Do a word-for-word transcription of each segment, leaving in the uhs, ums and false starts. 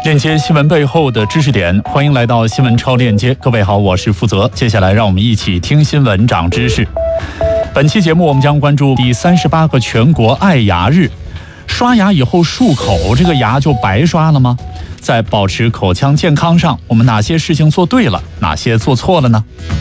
链接新闻背后的知识点，欢迎来到新闻超链接。各位好，我是负责。接下来让我们一起听新闻长知识。本期节目我们将关注第三十八个全国爱牙日。刷牙以后漱口，这个牙就白刷了吗？在保持口腔健康上，我们哪些事情做对了，哪些做错了呢？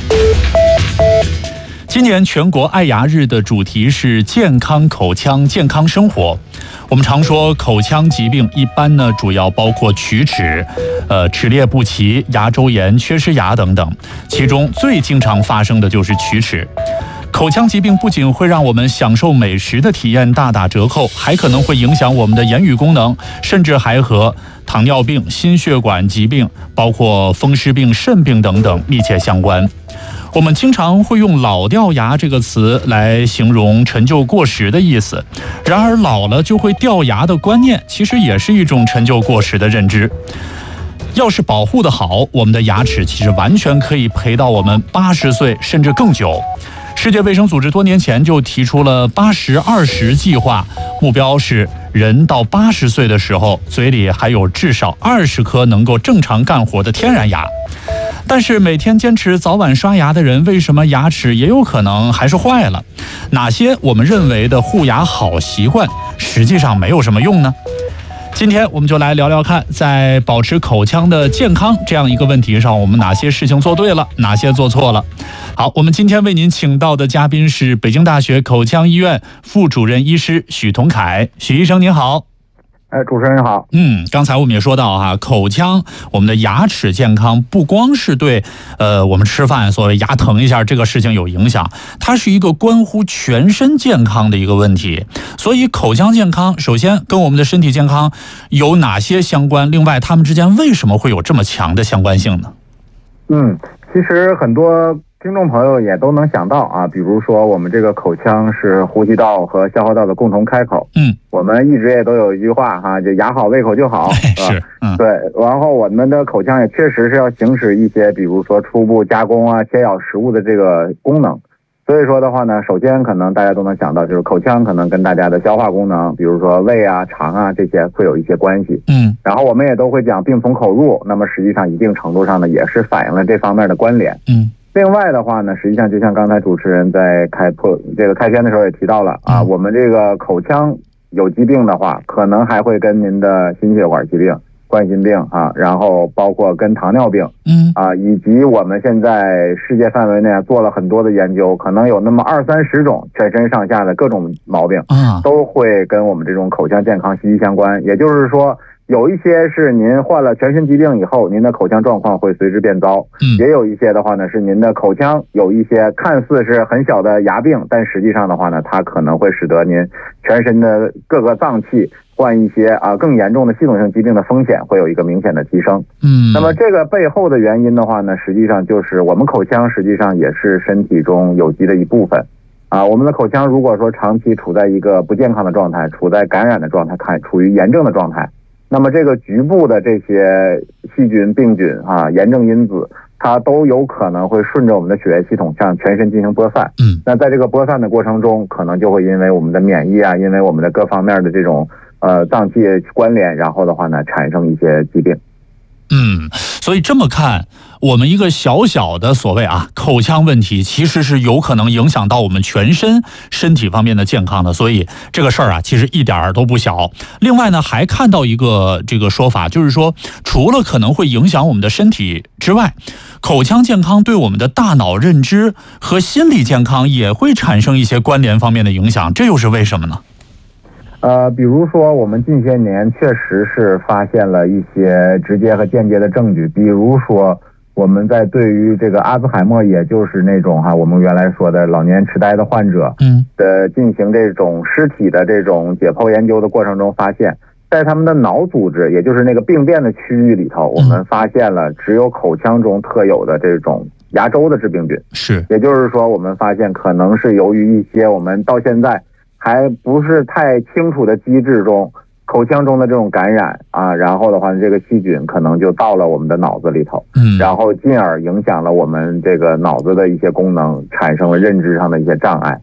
今年全国爱牙日的主题是健康口腔健康生活。我们常说口腔疾病一般呢主要包括龋齿、呃齿列不齐、牙周炎、缺失牙等等，其中最经常发生的就是龋齿。口腔疾病不仅会让我们享受美食的体验大打折扣，还可能会影响我们的言语功能，甚至还和糖尿病、心血管疾病，包括风湿病、肾病等等密切相关。我们经常会用老掉牙这个词来形容陈旧过时的意思，然而老了就会掉牙的观念其实也是一种陈旧过时的认知。要是保护得好，我们的牙齿其实完全可以陪到我们八十岁甚至更久。世界卫生组织多年前就提出了八十二十计划，目标是人到八十岁的时候，嘴里还有至少二十颗能够正常干活的天然牙。但是每天坚持早晚刷牙的人，为什么牙齿也有可能还是坏了？哪些我们认为的护牙好习惯，实际上没有什么用呢？今天我们就来聊聊看，在保持口腔的健康这样一个问题上，我们哪些事情做对了，哪些做错了。好，我们今天为您请到的嘉宾是北京大学口腔医院副主任医师许同凯。许医生您好。 哎，主持人好。 嗯，刚才我们也说到哈，口腔我们的牙齿健康不光是对呃我们吃饭所谓牙疼一下这个事情有影响，它是一个关乎全身健康的一个问题。所以口腔健康首先跟我们的身体健康有哪些相关？另外，它们之间为什么会有这么强的相关性呢？ 嗯，其实很多听众朋友也都能想到啊，比如说我们这个口腔是呼吸道和消化道的共同开口。 嗯， 我们一直也都有一句话哈，就牙好胃口就好， 是，嗯， 对。然后我们的口腔也确实是要行使一些，比如说初步加工啊、切咬食物的这个功能。所以说的话呢，首先可能大家都能想到，就是口腔可能跟大家的消化功能，比如说胃啊、肠啊这些会有一些关系。 嗯，然后我们也都会讲病从口入，那么实际上一定程度上呢，也是反映了这方面的关联。 嗯。 另外的话呢，实际上就像刚才主持人在开破这个开篇的时候也提到了啊，我们这个口腔有疾病的话，可能还会跟您的心血管疾病、冠心病啊，然后包括跟糖尿病， 嗯啊，以及我们现在世界范围内做了很多的研究，可能有那么二三十种全身上下的各种毛病啊， 都会跟我们这种口腔健康息息相关。也就是说，有一些是您患了全身疾病以后，您的口腔状况会随之变糟， 嗯， 也有一些的话呢，是您的口腔有一些看似是很小的牙病，但实际上的话呢，它可能会使得您全身的各个脏器患一些啊更严重的系统性疾病的风险会有一个明显的提升。 嗯， 那么这个背后的原因的话呢，实际上就是我们口腔实际上也是身体中有机的一部分。啊，我们的口腔如果说长期处在一个不健康的状态，处在感染的状态，看处于炎症的状态，那么这个局部的这些细菌、病菌啊、炎症因子，它都有可能会顺着我们的血液系统向全身进行播散。 嗯， 那在这个播散的过程中，可能就会因为我们的免疫啊，因为我们的各方面的这种呃脏器关联，然后的话呢，产生一些疾病。 嗯，所以这么看，我们一个小小的所谓啊口腔问题，其实是有可能影响到我们全身身体方面的健康的。所以这个事儿啊，其实一点儿都不小。另外呢，还看到一个这个说法，就是说，除了可能会影响我们的身体之外，口腔健康对我们的大脑认知和心理健康也会产生一些关联方面的影响。这又是为什么呢？ 呃，比如说我们近些年确实是发现了一些直接和间接的证据，比如说我们在对于这个阿兹海默，也就是那种哈我们原来说的老年痴呆的患者， 嗯的进行这种尸体的这种解剖研究的过程中，发现在他们的脑组织，也就是那个病变的区域里头，我们发现了只有口腔中特有的这种牙周的致病菌。 是， 也就是说我们发现可能是由于一些我们到现在还不是太清楚的机制中，口腔中的这种感染啊，然后的话这个细菌可能就到了我们的脑子里头， 嗯， 然后进而影响了我们这个脑子的一些功能，产生了认知上的一些障碍。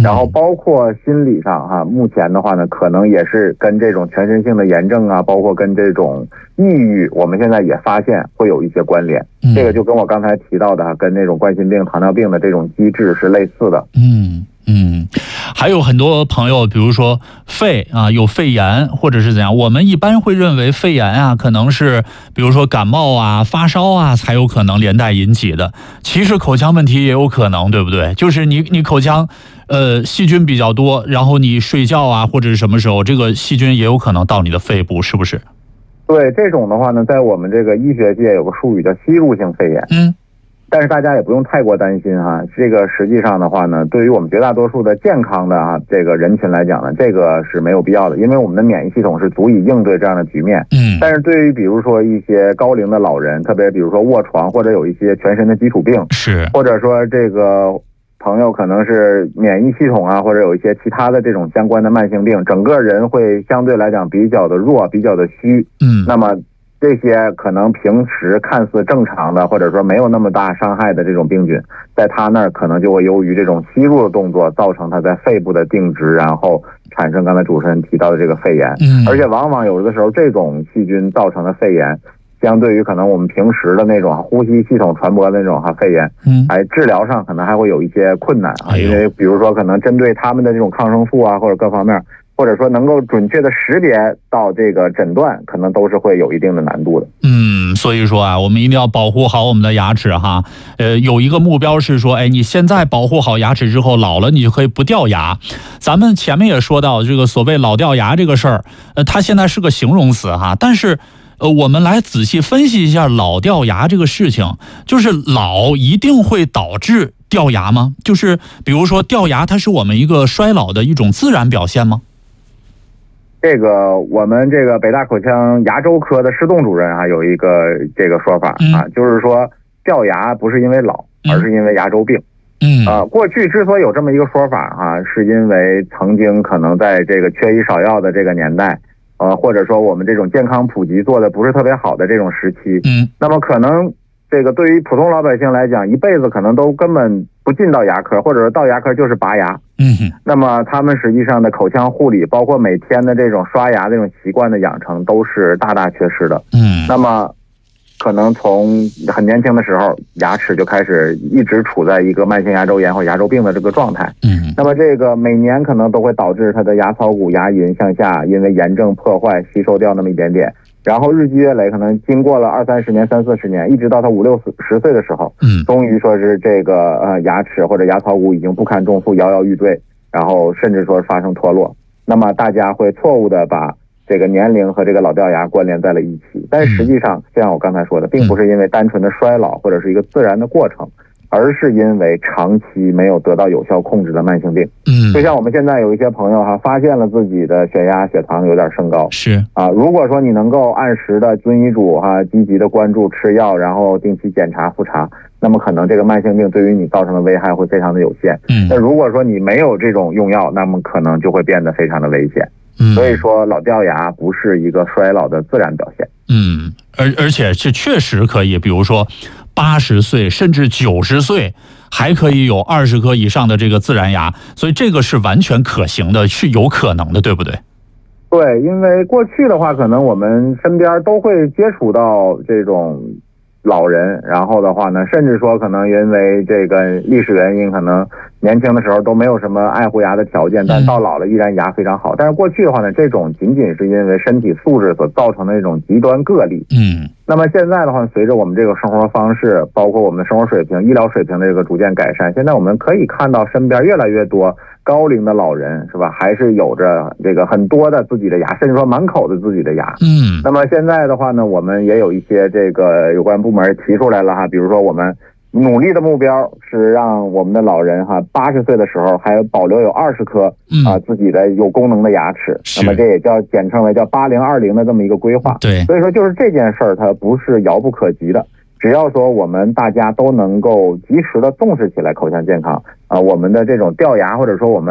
然后包括心理上哈、啊，目前的话呢，可能也是跟这种全身性的炎症啊，包括跟这种抑郁，我们现在也发现会有一些关联。 嗯、 这个就跟我刚才提到的，跟那种冠心病、糖尿病的这种机制是类似的。 嗯嗯，还有很多朋友，比如说肺啊有肺炎或者是怎样，我们一般会认为肺炎啊可能是比如说感冒啊、发烧啊才有可能连带引起的。其实口腔问题也有可能，对不对？就是你你口腔呃细菌比较多，然后你睡觉啊或者是什么时候，这个细菌也有可能到你的肺部，是不是？ 对，这种的话呢，在我们这个医学界有个术语叫吸入性肺炎。 嗯。 但是大家也不用太过担心哈，这个实际上的话呢，对于我们绝大多数的健康的啊这个人群来讲呢，这个是没有必要的，因为我们的免疫系统是足以应对这样的局面。 嗯。 但是对于比如说一些高龄的老人，特别比如说卧床或者有一些全身的基础病， 是， 或者说这个朋友可能是免疫系统啊，或者有一些其他的这种相关的慢性病，整个人会相对来讲比较的弱，比较的虚。 嗯。 那么这些可能平时看似正常的，或者说没有那么大伤害的这种病菌，在他那儿可能就会由于这种吸入的动作，造成他在肺部的定植，然后产生刚才主持人提到的这个肺炎。 嗯， 而且往往有的时候这种细菌造成的肺炎，相对于可能我们平时的那种呼吸系统传播的那种哈肺炎， 嗯， 哎，治疗上可能还会有一些困难啊，因为比如说可能针对他们的这种抗生素啊，或者各方面，或者说能够准确的识别到这个诊断，可能都是会有一定的难度的。 嗯，所以说啊，我们一定要保护好我们的牙齿哈。呃，有一个目标是说，哎，你现在保护好牙齿之后，老了你就可以不掉牙。咱们前面也说到这个所谓老掉牙这个事儿，呃，它现在是个形容词哈，但是。呃，我们来仔细分析一下老掉牙这个事情，就是老一定会导致掉牙吗？就是比如说掉牙，它是我们一个衰老的一种自然表现吗？ 这个我们这个北大口腔牙周科的施栋主任啊，有一个这个说法啊， 嗯、 就是说掉牙不是因为老，而是因为牙周病。 嗯啊，过去之所以有这么一个说法啊，是因为曾经可能在这个缺医少药的这个年代。呃，或者说我们这种健康普及做的不是特别好的这种时期， 嗯， 那么可能这个对于普通老百姓来讲，一辈子可能都根本不进到牙科，或者说到牙科就是拔牙， 嗯，那么他们实际上的口腔护理，包括每天的这种刷牙这种习惯的养成，都是大大缺失的， 嗯， 那么可能从很年轻的时候，牙齿就开始一直处在一个慢性牙周炎或牙周病的这个状态。 嗯， 那么这个每年可能都会导致它的牙槽骨、牙龈向下，因为炎症破坏吸收掉那么一点点，然后日积月累，可能经过了二三十年、三四十年，一直到他五六十岁的时候， 嗯， 终于说是这个呃牙齿或者牙槽骨已经不堪重负，摇摇欲坠，然后甚至说发生脱落。那么大家会错误的把这个年龄和这个老掉牙关联在了一起，但实际上，就像我刚才说的，并不是因为单纯的衰老或者是一个自然的过程，而是因为长期没有得到有效控制的慢性病。 嗯， 就像我们现在有一些朋友哈，发现了自己的血压、血糖有点升高， 是啊，如果说你能够按时的遵医嘱哈，积极的关注吃药，然后定期检查复查，那么可能这个慢性病对于你造成的危害会非常的有限。 嗯， 那如果说你没有这种用药，那么可能就会变得非常的危险。 嗯， 所以说老掉牙不是一个衰老的自然表现。 嗯，而而且是确实可以，比如说八十岁甚至九十岁还可以有二十颗以上的这个自然牙，所以这个是完全可行的，是有可能的，对不对？ 对，因为过去的话，可能我们身边都会接触到这种老人，然后的话呢，甚至说可能因为这个历史原因，可能年轻的时候都没有什么爱护牙的条件，但到老了依然牙非常好。但是过去的话呢，这种仅仅是因为身体素质所造成的一种极端个例。 嗯， 那么现在的话，随着我们这个生活方式，包括我们的生活水平、医疗水平的这个逐渐改善，现在我们可以看到身边越来越多高龄的老人，是吧？还是有着这个很多的自己的牙，甚至说满口的自己的牙。 嗯， 那么现在的话呢，我们也有一些这个有关部门提出来了哈，比如说我们努力的目标是让我们的老人哈，八十岁的时候还保留有二十颗啊自己的有功能的牙齿。那么这也叫简称为叫八零二零的这么一个规划。 对， 所以说就是这件事儿它不是遥不可及的。只要说我们大家都能够及时的重视起来口腔健康啊，我们的这种掉牙或者说我们